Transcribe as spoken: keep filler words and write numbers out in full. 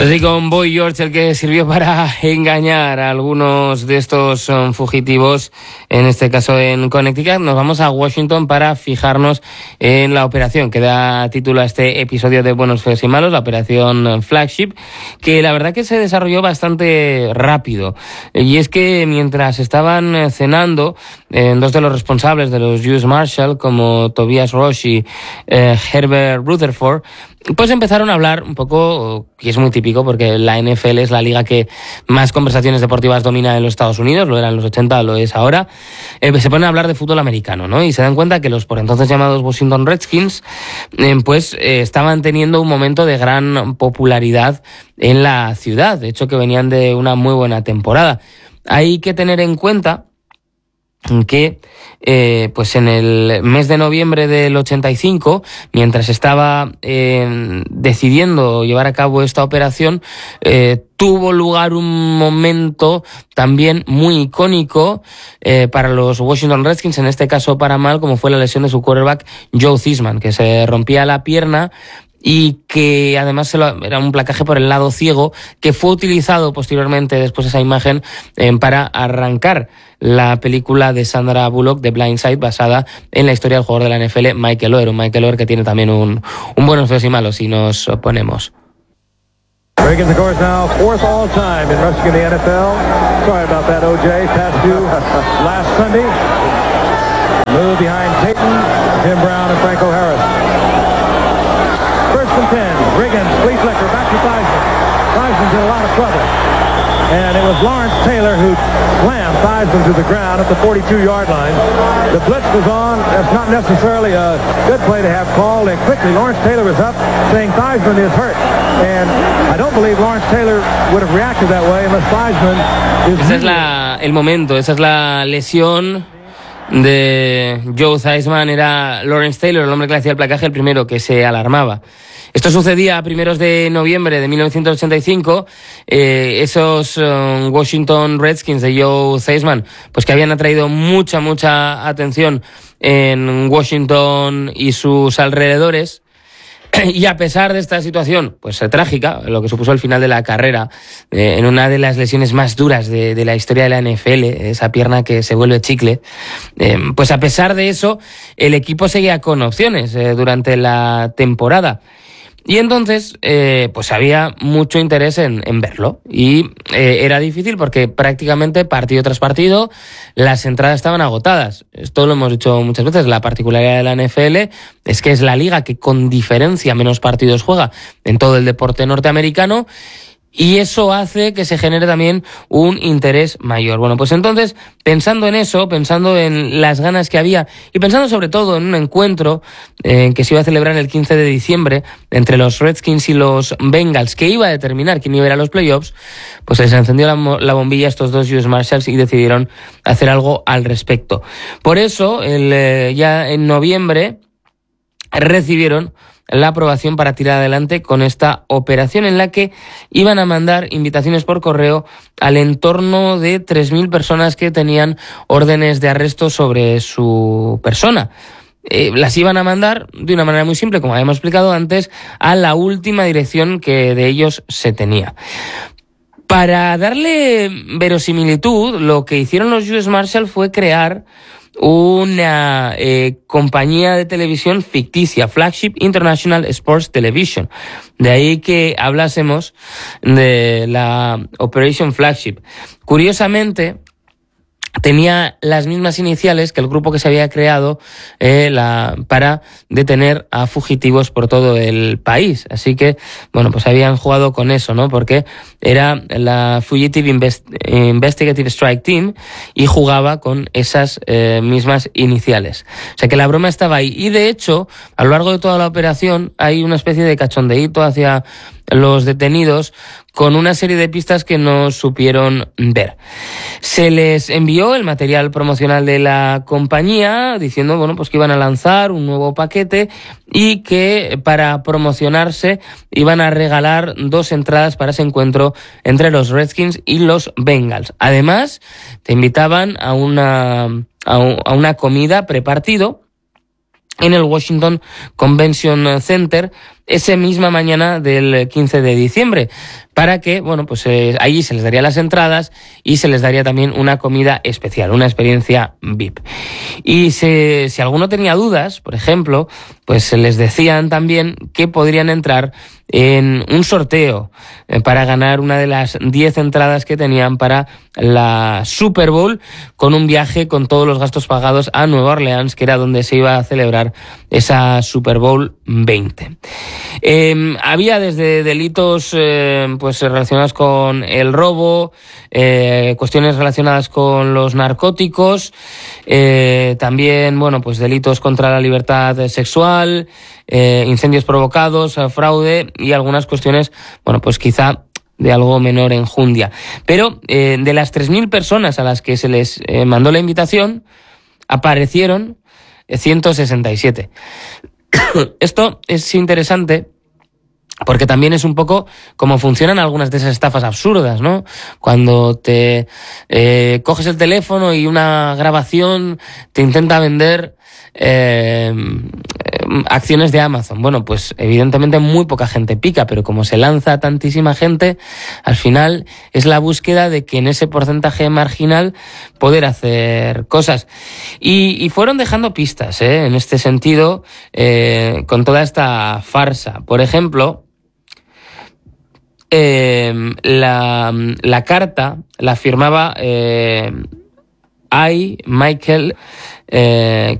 Así con Boy George, el que sirvió para engañar a algunos de estos um, fugitivos, en este caso en Connecticut, nos vamos a Washington para fijarnos en la operación que da título a este episodio de Buenos, Feos y Malos, la operación Flagship, que la verdad que se desarrolló bastante rápido. Y es que mientras estaban cenando, eh, dos de los responsables de los U S Marshal, como Tobias Roche y eh, Herbert Rutherford, pues empezaron a hablar un poco, que es muy típico porque la N F L es la liga que más conversaciones deportivas domina en los Estados Unidos, lo era en los ochenta, lo es ahora. Eh, se ponen a hablar de fútbol americano, ¿no? Y se dan cuenta que los por entonces llamados Washington Redskins, eh, pues eh, estaban teniendo un momento de gran popularidad en la ciudad, de hecho que venían de una muy buena temporada. Hay que tener en cuenta que eh, pues en el mes de noviembre del ochenta y cinco, mientras estaba eh, decidiendo llevar a cabo esta operación, eh, tuvo lugar un momento también muy icónico eh, para los Washington Redskins, en este caso para mal, como fue la lesión de su quarterback Joe Theismann, que se rompía la pierna y que además se lo, era un placaje por el lado ciego, que fue utilizado posteriormente, después esa imagen, eh, para arrancar la película de Sandra Bullock, de Blindside, basada en la historia del jugador de la N F L, Michael Oher, un Michael Oher que tiene también un, un Buenos, Feos y Malos, si nos ponemos. Breaking the course now, fourth all time in rushing in the N F L. Sorry about that, O J. Past due last Sunday. Move behind Peyton, Jim Brown, and Franco Harris. First and ten, Riggins, Fleetlicker, back to Theismann. Theismann's in a lot of trouble. And it was Lawrence Taylor who slammed Theismann to the ground at the forty-two-yard line. The blitz was on. That's not necessarily a good play to have called. And quickly, Lawrence Taylor is up, saying Theismann is hurt. And I don't believe Lawrence Taylor would have reacted that way unless Theismann is... Ese es la, el momento, esa es la lesión de Joe Theismann. Era Lawrence Taylor, el hombre que le hacía el placaje, el primero que se alarmaba. Esto sucedía a primeros de noviembre de mil novecientos ochenta y cinco. Eh, esos um, Washington Redskins de Joe Theismann, pues que habían atraído mucha, mucha atención en Washington y sus alrededores. Y a pesar de esta situación, pues eh, trágica, lo que supuso el final de la carrera, eh, en una de las lesiones más duras de, de la historia de la N F L, esa pierna que se vuelve chicle, eh, pues a pesar de eso, el equipo seguía con opciones eh, durante la temporada. Y entonces, eh, pues había mucho interés en, en verlo. Y eh, era difícil porque prácticamente partido tras partido las entradas estaban agotadas. Esto lo hemos dicho muchas veces. La particularidad de la N F L es que es la liga que con diferencia menos partidos juega en todo el deporte norteamericano. Y eso hace que se genere también un interés mayor. Bueno, pues entonces, pensando en eso, pensando en las ganas que había y pensando sobre todo en un encuentro eh, que se iba a celebrar el quince de diciembre entre los Redskins y los Bengals, que iba a determinar quién iba a ir a los playoffs, pues les encendió la, la bombilla a estos dos U S Marshals y decidieron hacer algo al respecto. Por eso, el, eh, ya en noviembre recibieron la aprobación para tirar adelante con esta operación en la que iban a mandar invitaciones por correo al entorno de tres mil personas que tenían órdenes de arresto sobre su persona. Eh, las iban a mandar de una manera muy simple, como habíamos explicado antes, a la última dirección que de ellos se tenía. Para darle verosimilitud, lo que hicieron los U S Marshal fue crear una eh, compañía de televisión ficticia, Flagship International Sports Television. De ahí que hablásemos de la Operation Flagship. Curiosamente, tenía las mismas iniciales que el grupo que se había creado eh, la, para detener a fugitivos por todo el país. Así que, bueno, pues habían jugado con eso, ¿no? Porque era la Fugitive Invest- Investigative Strike Team y jugaba con esas eh, mismas iniciales. O sea que la broma estaba ahí. Y de hecho, a lo largo de toda la operación hay una especie de cachondeíto hacia los detenidos con una serie de pistas que no supieron ver. Se les envió el material promocional de la compañía diciendo, bueno, pues que iban a lanzar un nuevo paquete y que para promocionarse iban a regalar dos entradas para ese encuentro entre los Redskins y los Bengals. Además, te invitaban a una, a, un, a una comida prepartido en el Washington Convention Center, esa misma mañana del quince de diciembre, para que, bueno, pues eh, allí se les daría las entradas y se les daría también una comida especial, una experiencia V I P. Y si, si alguno tenía dudas, por ejemplo, pues se les decían también que podrían entrar en un sorteo eh, para ganar una de las diez entradas que tenían para la Super Bowl, con un viaje con todos los gastos pagados a Nueva Orleans, que era donde se iba a celebrar esa Super Bowl veinte. Eh, había desde delitos eh, pues relacionados con el robo, eh, cuestiones relacionadas con los narcóticos, eh, también, bueno, pues delitos contra la libertad sexual, eh, incendios provocados, eh, fraude y algunas cuestiones, bueno, pues quizá de algo menor enjundia. Pero eh, de las tres mil personas a las que se les eh, mandó la invitación, aparecieron ciento sesenta y siete. Esto es interesante porque también es un poco como funcionan algunas de esas estafas absurdas, ¿no? Cuando te eh, coges el teléfono y una grabación te intenta vender eh, acciones de Amazon. Bueno, pues evidentemente muy poca gente pica, pero como se lanza tantísima gente, al final es la búsqueda de que en ese porcentaje marginal poder hacer cosas. Y, y fueron dejando pistas, ¿eh? En este sentido, eh, con toda esta farsa. Por ejemplo, eh, la, la carta la firmaba eh, I, Michael, eh,